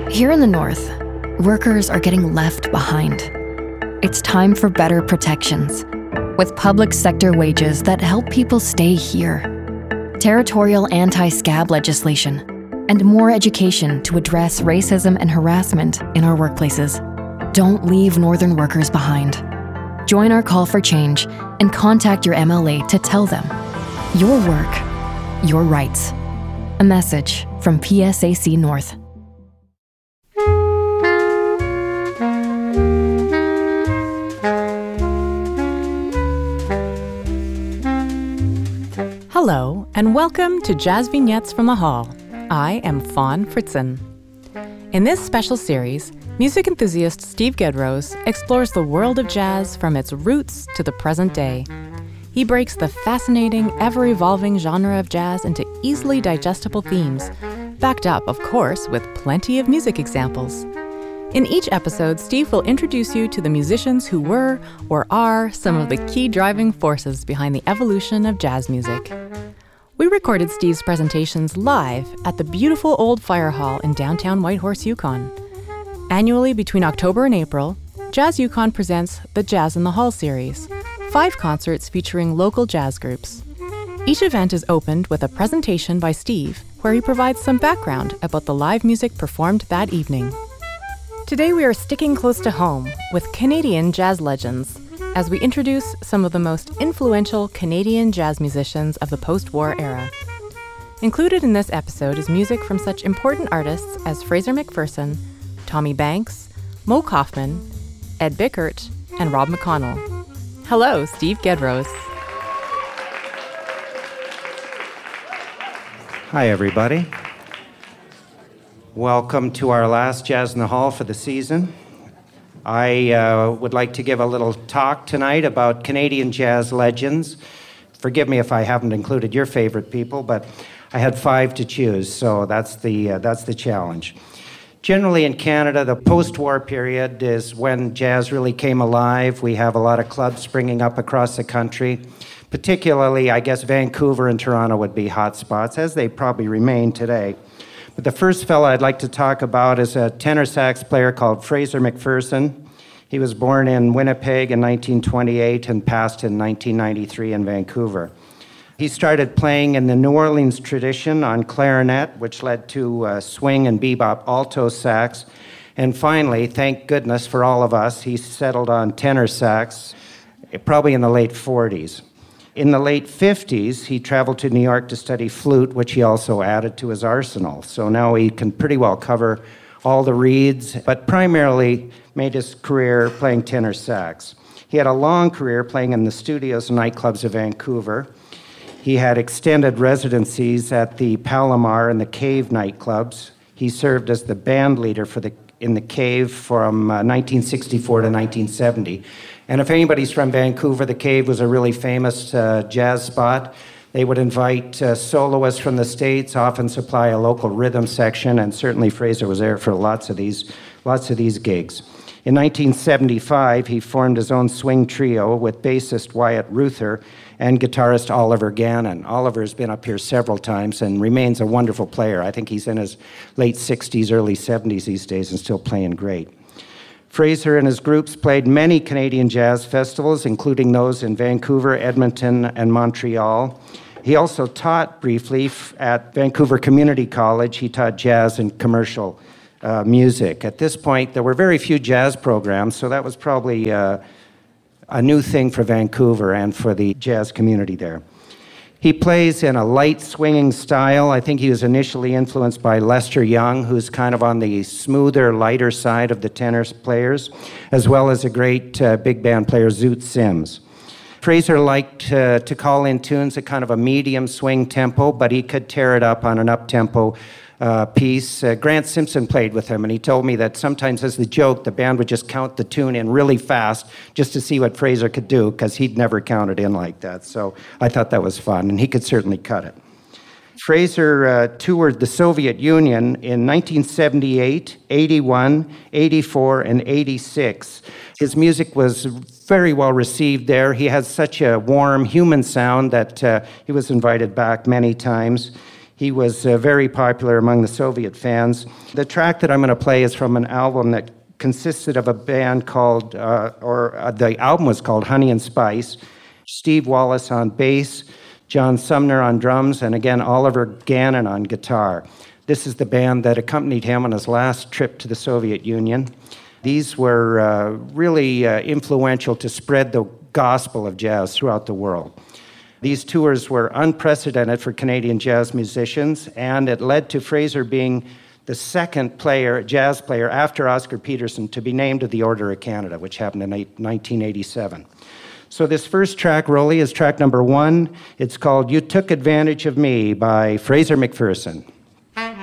Here in the North, workers are getting left behind. It's time for better protections, with public sector wages that help people stay here, territorial anti-scab legislation, and more education to address racism and harassment in our workplaces. Don't leave Northern workers behind. Join our call for change and contact your MLA to tell them your work, your rights. A message from PSAC North. Hello, and welcome to Jazz Vignettes from the Hall. I am Fawn Fritzen. In this special series, music enthusiast Steve Gedrose explores the world of jazz from its roots to the present day. He breaks the fascinating, ever-evolving genre of jazz into easily digestible themes, backed up, of course, with plenty of music examples. In each episode, Steve will introduce you to the musicians who were or are some of the key driving forces behind the evolution of jazz music. We recorded Steve's presentations live at the beautiful old fire hall in downtown Whitehorse, Yukon. Annually between October and April, Jazz Yukon presents the Jazz in the Hall series, 5 concerts featuring local jazz groups. Each event is opened with a presentation by Steve, where he provides some background about the live music performed that evening. Today we are sticking close to home with Canadian jazz legends as we introduce some of the most influential Canadian jazz musicians of the post-war era. Included in this episode is music from such important artists as Fraser McPherson, Tommy Banks, Mo Kaufman, Ed Bickert, and Rob McConnell. Hello, Steve Gedrose. Hi, everybody. Welcome to our last Jazz in the Hall for the season. I would like to give a little talk tonight about Canadian jazz legends. Forgive me if I haven't included your favorite people, but I had 5 to choose, so that's the challenge. Generally in Canada, the post-war period is when jazz really came alive. We have a lot of clubs springing up across the country. Particularly, I guess Vancouver and Toronto would be hot spots, as they probably remain today. But the first fellow I'd like to talk about is a tenor sax player called Fraser McPherson. He was born in Winnipeg in 1928 and passed in 1993 in Vancouver. He started playing in the New Orleans tradition on clarinet, which led to swing and bebop alto sax. And finally, thank goodness for all of us, he settled on tenor sax, probably in the late 40s. In the late 50s, he traveled to New York to study flute, which he also added to his arsenal. So now he can pretty well cover all the reeds, but primarily made his career playing tenor sax. He had a long career playing in the studios and nightclubs of Vancouver. He had extended residencies at the Palomar and the Cave nightclubs. He served as the band leader in the Cave from 1964 to 1970. And if anybody's from Vancouver, the Cave was a really famous jazz spot. They would invite soloists from the States, often supply a local rhythm section, and certainly Fraser was there for lots of these gigs. In 1975, he formed his own swing trio with bassist Wyatt Ruther and guitarist Oliver Gannon. Oliver's been up here several times and remains a wonderful player. I think he's in his late 60s, early 70s these days and still playing great. Fraser and his groups played many Canadian jazz festivals, including those in Vancouver, Edmonton, and Montreal. He also taught briefly at Vancouver Community College. He taught jazz and commercial music. At this point, there were very few jazz programs, so that was probably a new thing for Vancouver and for the jazz community there. He plays in a light swinging style. I think he was initially influenced by Lester Young, who's kind of on the smoother, lighter side of the tenor players, as well as a great big band player, Zoot Sims. Fraser liked to call in tunes at kind of a medium swing tempo, but he could tear it up on an up-tempo piece. Grant Simpson played with him, and he told me that sometimes as the joke, the band would just count the tune in really fast just to see what Fraser could do, because he'd never counted in like that. So I thought that was fun, and he could certainly cut it. Fraser toured the Soviet Union in 1978, 81, 84, and 86. His music was very well received there. He has such a warm human sound that he was invited back many times. He was very popular among the Soviet fans. The track that I'm going to play is from an album that consisted of a band called, the album was called Honey and Spice. Steve Wallace on bass, John Sumner on drums, and again, Oliver Gannon on guitar. This is the band that accompanied him on his last trip to the Soviet Union. These were really influential to spread the gospel of jazz throughout the world. These tours were unprecedented for Canadian jazz musicians, and it led to Fraser being the second jazz player after Oscar Peterson to be named to the Order of Canada, which happened in 1987. So this first track, Rolly, is track number 1. It's called You Took Advantage of Me by Fraser McPherson.